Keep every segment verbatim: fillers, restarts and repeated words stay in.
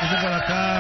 Dice por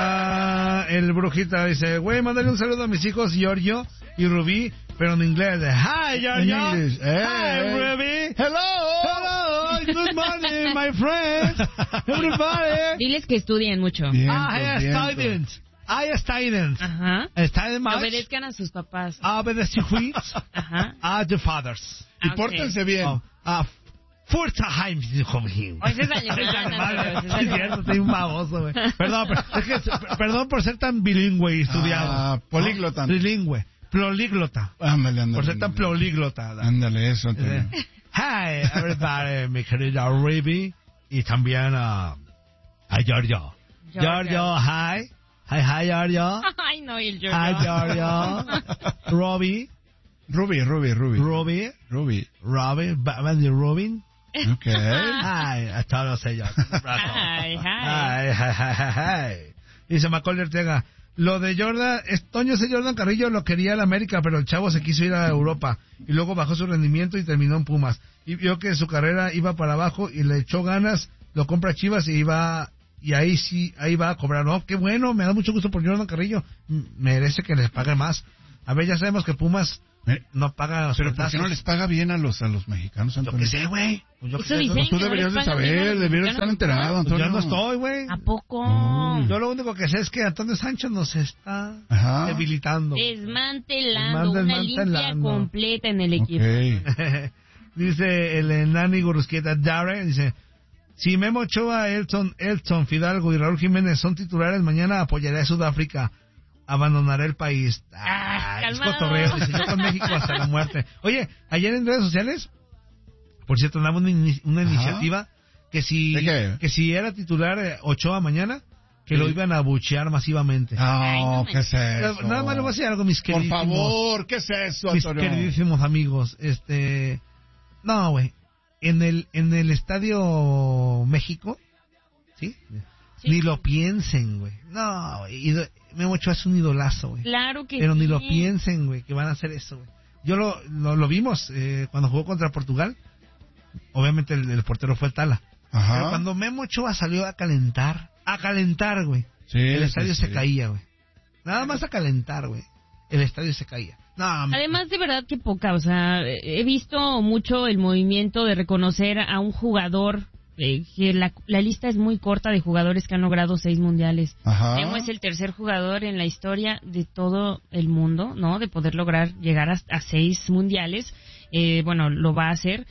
acá el Brujita, dice, güey, mándale un saludo a mis hijos Giorgio y Rubí, pero en inglés. Hi, Giorgio. En Hi, hey. Rubí. Hello. Hello. Good morning, my friends. Everybody. Diles que estudien mucho. Vientos, I students. I students. Ajá. Study much. Obedezcan a sus papás. Obedece huits. Ajá. A the fathers. Y Ah, pórtense ok. bien. Oh, uh, four times from him. O ese es alemán. Sí, es cierto, soy un baboso, güey. Perdón, pero- es que, perdón por ser tan bilingüe y estudiado. Ah, políglota. ¿No? Trilingüe. Políglota. Ándale, ándale. Por ser tan ándale. políglota. Ándale, eso, Antonio. Hi, everybody, mi querida Ruby. Y también a, a Giorgio. Giorgio, hi. Hi, hi, Giorgio. Ay, no, y el Hi, Giorgio. Giorgio. Robbie. Ruby, Ruby, Ruby. Ruby. Ruby. Robin. Batman de Robin. Ok. Hi, a todos ellos. Hi, hi. Hi, hi, hi, hi, hi. Dice Macaulay Ortega, lo de Jordan, es- Toño ese Jordan Carrillo lo quería el América, pero el chavo se quiso ir a Europa y luego bajó su rendimiento y terminó en Pumas. Y vio que su carrera iba para abajo y le echó ganas, lo compra Chivas y iba y ahí sí, ahí va a cobrar. No, qué bueno, me da mucho gusto por Jordan Carrillo. M- merece que les pague más. A ver, ya sabemos que Pumas Eh, no paga los Pero ¿por qué sueldazos. no les paga bien a los a los mexicanos, Yo Antonio? qué sé, güey. Pues yo qué Eso sé, dicen. Pues tú que no deberías de les pagan bien a saber, los deberías estar mexicanos. enterado, Pues Antonio. yo no estoy, güey. ¿A poco? Mm. Yo lo único que sé es que Antonio Sánchez nos está Ajá. debilitando. Desmantelando, Desman- una limpia desmantelando. completa en el equipo. Ok. Dice el Nani Gurusquieta Darren, dice, si Memo Ochoa, Elton, Elton, Fidalgo y Raúl Jiménez son titulares, mañana apoyaré a Sudáfrica. Abandonaré el país. Ah, es calmado. cotorreo, dice, yo con México hasta la muerte. Oye, ayer en redes sociales, por cierto, andaba una, ini- una Ajá. iniciativa que si, ¿De qué? que si era titular eh, Ochoa mañana, que lo Sí. iban a abuchear masivamente. Ay, No, no ¿qué es eso? Nada más le voy a decir algo, mis Por queridísimos. favor, ¿qué es eso, Mis Antonio? queridísimos amigos, este, no, güey, en el en el Estadio México, ¿sí? Sí. Ni lo piensen, güey. No, güey, ido- Memo Ochoa es un idolazo, güey. Claro que Pero sí. ni lo piensen, güey, que van a hacer eso, güey. Yo lo, lo, lo vimos eh, cuando jugó contra Portugal. Obviamente el, el portero fue Tala. Ajá. Pero cuando Memo Ochoa salió a calentar, a calentar, güey, Sí, el sí, estadio sí. se caía, güey. Nada más a calentar, güey. El estadio se caía. No, Además, de verdad que poca, o sea, he visto mucho el movimiento de reconocer a un jugador, eh, que la, la lista es muy corta de jugadores que han logrado seis mundiales. Ajá. Memo es el tercer jugador en la historia de todo el mundo, ¿no? De poder lograr llegar a, a seis mundiales. Eh, bueno, lo va a hacer.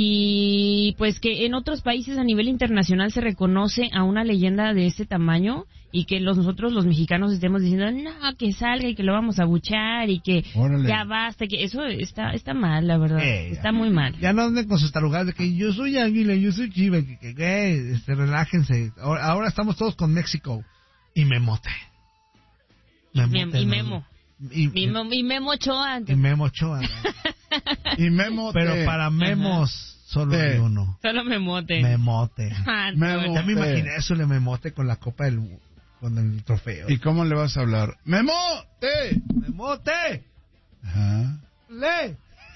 Y pues que en otros países a nivel internacional se reconoce a una leyenda de este tamaño y que los, nosotros los mexicanos estemos diciendo, no, que salga y que lo vamos a buchar y que Órale. ya basta, que eso está está mal, la verdad, Eh, está muy mal. Ya no anden con sus tarugadas de que yo soy Águila, yo soy Chiva, que, que, que, este, relájense. Ahora, ahora estamos todos con México. Y Memote. Y, Memote, Mem- y ¿no? Memo. Y, Y, Memo- y Memo Ochoa. y Memo Ochoa, ¿no? Y Memo Pero te- para Memos solo Te- hay uno. Solo Memote. Memote. Ah, Memo. Ya me Te- imaginé eso, le Memote con la copa del... con el trofeo. ¿Y cómo le vas a hablar? ¡Memo! ¡Te! ¡Memote! Ajá. ¡Le!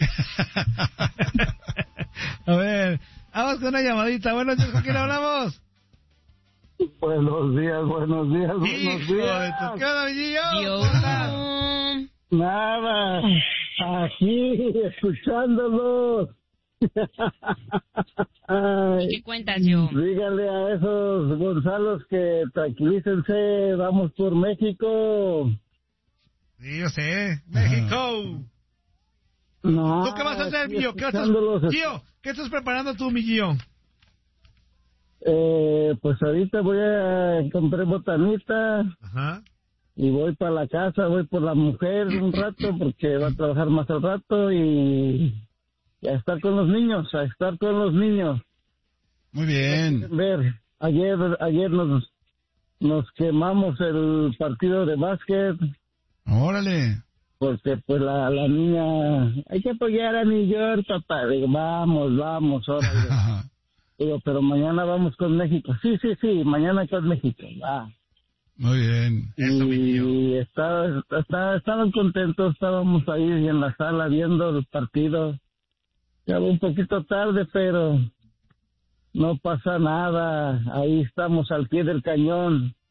A ver, vamos con una llamadita. Buenos días, ¿con quién hablamos? Buenos días, buenos días, buenos Hijo de días. tu... ¿Qué onda, mi Gillo? Dios. ¿Cómo estás? Nada, aquí escuchándolos. Ay, ¿Qué cuentas, yo? dígale a esos Gonzalos que tranquilícense, vamos por México. Sí, yo sé. México. No, ¿Tú qué vas a hacer, aquí Gillo? ¿Qué estás... escuchándolos. Gillo, ¿qué estás preparando tú, mi Gillo? Eh, pues ahorita voy a comprar botanita Ajá. y voy para la casa, voy por la mujer un rato porque va a trabajar más al rato y, y a estar con los niños, a estar con los niños. Muy bien. Ver, ayer ayer nos nos quemamos el partido de básquet Órale. porque pues la, la niña, hay que apoyar a New York, papá. Digo, vamos, vamos, órale. Digo, pero mañana vamos con México. Sí, sí, sí, mañana con México, va. Muy bien. Eso, mi tío. Y estaba, estaba, estaban contentos, estábamos ahí en la sala viendo el partido. Ya va un poquito tarde, pero no pasa nada. Ahí estamos al pie del cañón.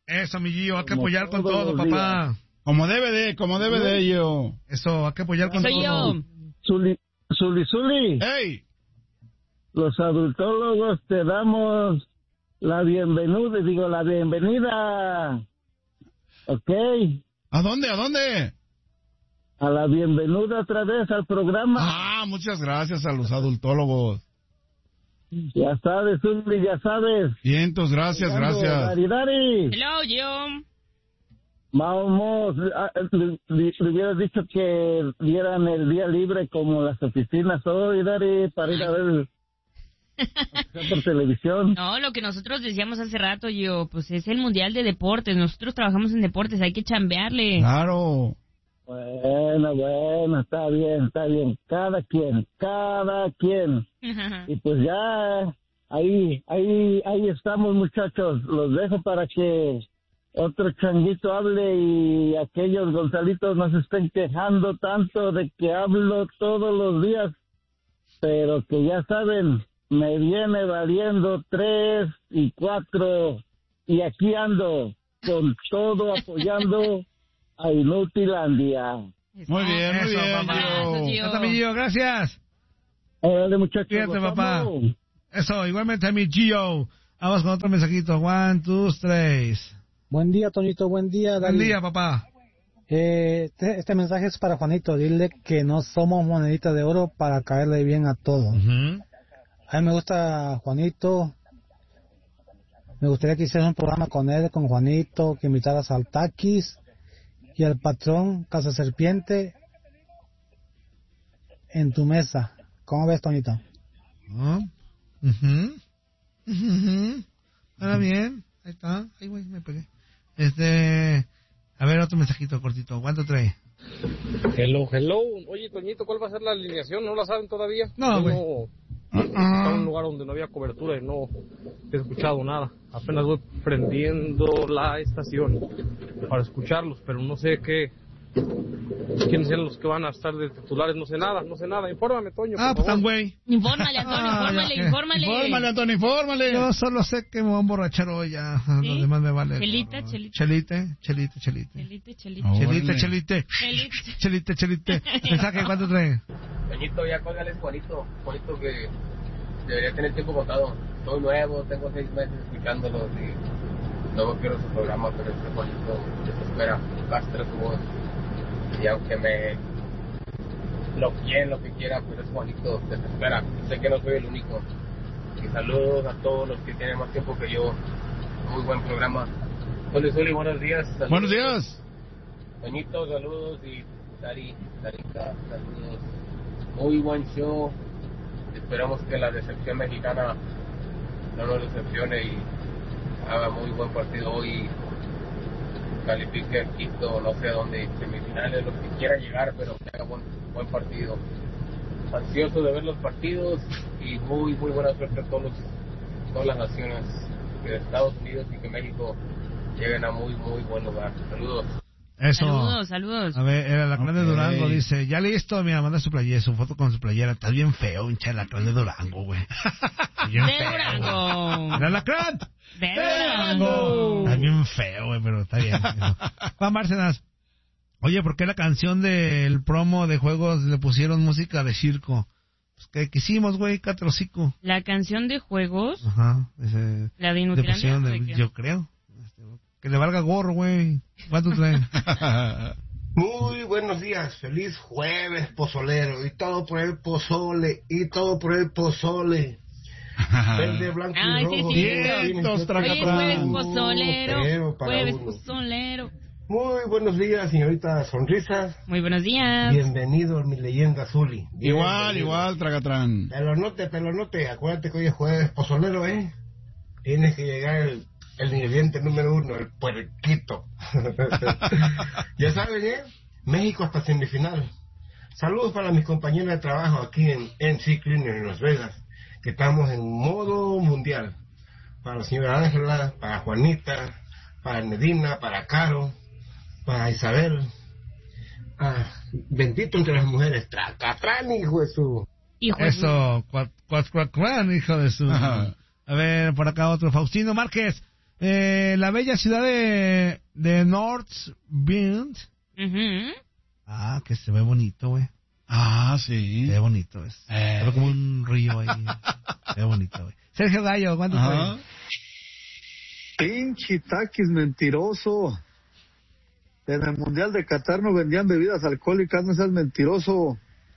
Eso, mi Gio, hay que Como apoyar con todos todo, los papá. días. Como debe de, como debe de yo. Eso, hay que apoyar con Soy todo. yo. Zuli, Zuli, Zuli, ¡Ey! los adultólogos te damos la bienvenida, digo, la bienvenida, ¿ok? ¿A dónde? ¿A dónde? A la bienvenida otra vez al programa. Ah, muchas gracias a los adultólogos. Ya sabes, Zuli, ya sabes. Cientos, gracias, gracias. Dari, Dari. Hello, yo. Vamos, ah, le, le- le hubieras dicho que dieran el día libre como las oficinas hoy, Dari, para ir a ver por televisión. No, lo que nosotros decíamos hace rato, yo, pues es el Mundial de Deportes. Nosotros trabajamos en deportes, hay que chambearle. Claro. Bueno, bueno, está bien, está bien. Cada quien, cada quien. Y pues ya, ahí, ahí, ahí estamos, muchachos. Los dejo para que otro changuito hable y aquellos Gonzalitos no se estén quejando tanto de que hablo todos los días. Pero que ya saben, me viene valiendo tres y cuatro. Y aquí ando, con todo apoyando a Inutilandia. Muy bien, muy Eso, bien, papá. Gracias, Gio. Gio. Ya está, mi Gio, gracias. Órale, muchachos. Cuídate, los papá. amo. Eso, igualmente a mi Gio. Vamos con otro mensajito. One, two, tres. Buen día, Toñito, buen día, Buen Dari. día, papá. Eh, este, este mensaje es para Juanito. Dile que no somos moneditas de oro para caerle bien a todos. Ujú. A mí me gusta Juanito. Me gustaría que hicieras un programa con él, con Juanito, que invitaras al Taquis y al patrón Casa Serpiente en tu mesa. ¿Cómo ves, Toñito? Ah, ujú. Ujú. Ahora bien. Ahí está. Ahí, güey, me pegué. Este... A ver, otro mensajito cortito. ¿Cuánto trae? Hello, hello. Oye, Toñito, ¿cuál va a ser la alineación? ¿No la saben todavía? No, Yo güey. no- Estaba en un lugar donde no había cobertura y no he escuchado nada. Apenas voy prendiendo la estación para escucharlos, pero no sé qué, quiénes son los que van a estar de titulares. No sé nada, no sé nada. Infórmame, Toño, Ah, por pues favor. tan güey. Infórmale, Antonio, Ah, infórmale, ya que- infórmale. Infórmale, Antonio, infórmale. Yo solo sé que me voy a emborrachar hoy ya. ¿Sí? Los demás me vale. Chelita, gorro. chelita. Chelite, chelite, chelite. Chelite, chelite. Oh. Chelite, Órale. chelite. Chelite. Chelite, chelite. Mensaje, ¿cuánto trae? Toñito, ya cóngale Juanito, Juanito que debería tener tiempo contado. Soy nuevo, tengo seis meses escuchándolos y no quiero su programa, pero este Juanito desespera, castra su voz. Y aunque me bloqueen lo que quiera, pero es Juanito, desespera. Sé que no soy el único. Y saludos a todos los que tienen más tiempo que yo. Muy buen programa. Soli, Soli, buenos días. Saludos. Buenos días. Toñito, saludos y Dari, Darita, saludos. Muy buen show. Esperamos que la decepción mexicana no nos decepcione y haga muy buen partido hoy. Califique el quinto, no sé a dónde, semifinales, lo que quiera llegar, pero que haga buen, buen partido. Ansioso de ver los partidos y muy, muy buena suerte a todos los, todas las naciones de Estados Unidos y que México lleguen a muy, muy buen lugar. Saludos. Eso. Saludos, saludos. A ver, el alacrán de Ok. Durango dice, ya listo, mira, manda su playera, su foto con su playera. Estás bien feo, hincha el alacrán de Durango, güey. Estás bien De feo. Durango. ¡El alacrán! De Durango. Durango. Estás bien feo, güey, pero está bien. Juan Bárcenas. Oye, ¿por qué la canción del promo de juegos le pusieron música de circo? Pues, ¿qué quisimos, güey? Catrocico. La canción de juegos, Ajá. Ese, la de le Inutilandia. pusieron, ¿de de- qué? yo creo. Este, que le valga gorro, güey. ¿Cuánto trae? Muy buenos días, feliz jueves pozolero, y todo por el pozole, y todo por el pozole. Verde, blanco Ay, y sí, rojo. sí. Vientos, Oye, tracatrán. jueves Pero pozolero. para Jueves uno. pozolero. Muy buenos días, señorita Sonrisas. Muy buenos días. Bienvenido a mi leyenda Zuli. Igual, Bienvenido. igual, Tragatrán. Pelonote, pelonote, acuérdate que hoy es jueves pozolero, ¿eh? Tienes que llegar el, el ingrediente número uno, el puerquito. Ya saben, ¿eh? México hasta semifinal. Saludos para mis compañeros de trabajo aquí en N C Cleaner en Las Vegas, que estamos en modo mundial. Para la señora Ángela, para Juanita, para Medina, para Caro, para Isabel. Ah, bendito entre las mujeres, tracatrán, hijo de su... Hijo de- Eso, cuat, cuat, cuat, cuat, hijo de su... Ajá. A ver, por acá otro, Faustino Márquez. Eh, la bella ciudad de, de North Bend. Ujú. Ah, que se ve bonito, güey. Ah, sí. Se ve bonito, es. Eh. Se ve como un río ahí. Se ve bonito, güey. Sergio Gallo, ¿cuánto Ajá. fue? Pinche taquis mentiroso. En el Mundial de Qatar no vendían bebidas alcohólicas, no seas mentiroso.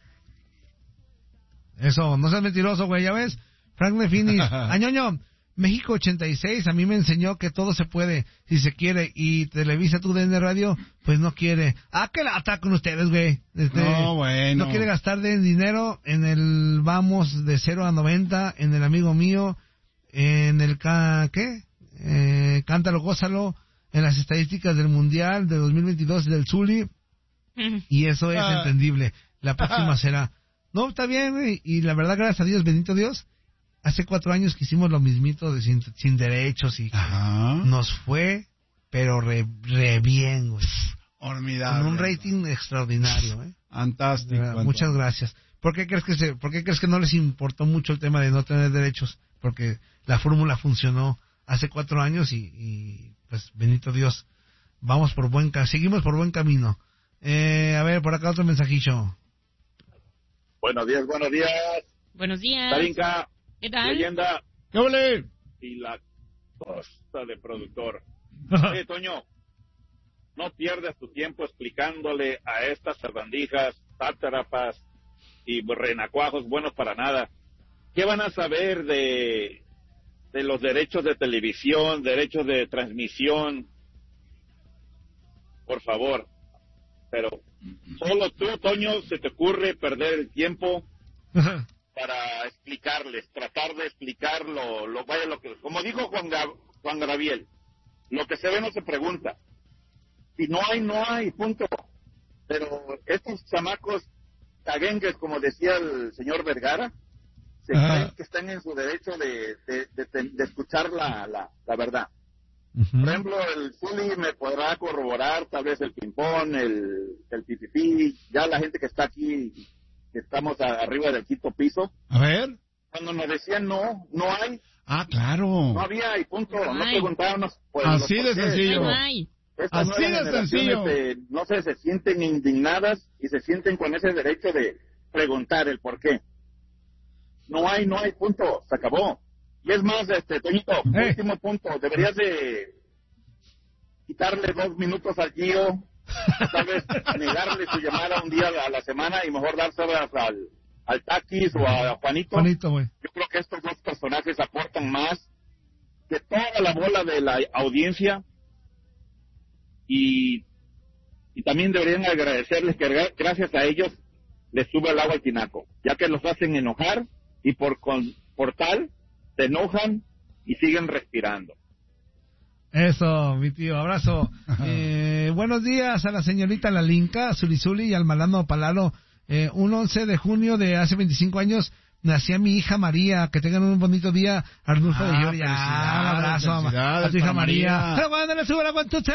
Eso, no seas mentiroso, güey, ¿ya ves? Frank de Finis. Añoño, México ochenta y seis, a mí me enseñó que todo se puede, si se quiere, y Televisa Tu D N Radio, pues no quiere. Ah, que la atacan ustedes, güey. Este, No, bueno. No quiere gastar de dinero en el vamos de cero a noventa, en el amigo mío, en el, ca, ¿qué? Eh, cántalo, gózalo, en las estadísticas del Mundial de dos mil veintidós del Zuli, y eso es Ah. entendible. La próxima será. No, está bien, güey, y la verdad, gracias a Dios, bendito Dios, hace cuatro años que hicimos lo mismito de sin, sin derechos y Ajá. nos fue, pero re, re bien, güey. Formidable. Con un rating extraordinario, ¿eh? Fantástico. De verdad, muchas gracias. ¿Por qué crees que se, por qué crees que no les importó mucho el tema de no tener derechos? Porque la fórmula funcionó hace cuatro años y, y pues bendito Dios, vamos por buen ca- seguimos por buen camino. Eh, a ver, por acá otro mensajillo. Buenos días, buenos días. Buenos días. Tarinka, ¿Qué tal? leyenda ¿Qué ole? y la costa de productor. Oye, Toño, no pierdas tu tiempo explicándole a estas sabandijas, sátrapas y renacuajos buenos para nada. ¿Qué van a saber de, de los derechos de televisión, derechos de transmisión? Por favor. Pero solo tú, Toño, se te ocurre perder el tiempo para explicarles, tratar de explicar lo, lo, vaya, lo que, como dijo Juan, Gab, Juan Gabriel, lo que se ve no se pregunta. Si no hay, no hay, punto. Pero estos chamacos caguengues, como decía el señor Vergara, se Ajá. creen que están en su derecho de, de, de, de, de escuchar la, la, la verdad. Ujú. Por ejemplo, el Zuli me podrá corroborar, tal vez el ping-pong, el, el pipipí, ya la gente que está aquí, que estamos a- arriba del quinto piso, A ver. cuando nos decían no, no hay, Ah, claro. no había y punto, No no hay. preguntábamos. Pues, Así los de porqués, sencillo. pero Ay, estas Así nuevas de generaciones, sencillo. eh, no sé, se sienten indignadas y se sienten con ese derecho de preguntar el por qué. No hay, no hay, punto, se acabó. Y es más, este, Toñito, Eh. último punto, deberías de quitarle dos minutos al Gio, o tal vez negarle su llamada un día a la semana y mejor dárselas al, al Taquis o a Juanito. Bonito, güey. Yo creo que estos dos personajes aportan más que toda la bola de la audiencia y, y también deberían agradecerles que gra- gracias a ellos les sube el agua al tinaco, ya que los hacen enojar y por, con, por tal se enojan y siguen respirando. Eso, mi tío, abrazo. Eh, buenos días a la señorita Lalinka, Zulizuli y al malano Palalo. Eh, un once de junio de hace veinticinco años nacía mi hija María. Que tengan un bonito día, Arnulfo Ah, de Lloria. felicidades, Ah, un abrazo a, felicidades a tu hija para María. María. Pero cuando le sube la guantucha.